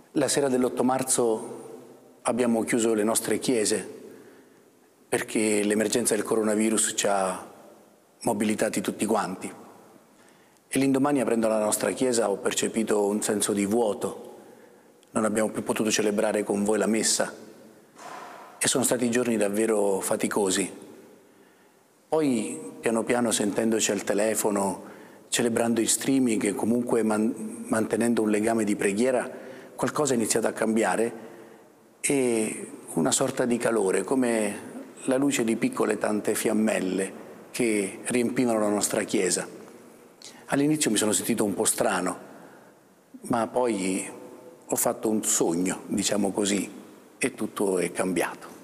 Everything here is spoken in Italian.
La sera dell'8 marzo abbiamo chiuso le nostre chiese perché l'emergenza del coronavirus ci ha mobilitati tutti quanti. E l'indomani, aprendo la nostra chiesa, ho percepito un senso di vuoto. Non abbiamo più potuto celebrare con voi la messa e sono stati giorni davvero faticosi. Poi, piano piano, sentendoci al telefono, celebrando in streaming e comunque mantenendo un legame di preghiera, qualcosa è iniziato a cambiare e una sorta di calore, come la luce di piccole tante fiammelle che riempivano la nostra chiesa. All'inizio mi sono sentito un po' strano, ma poi ho fatto un sogno, diciamo così, e tutto è cambiato.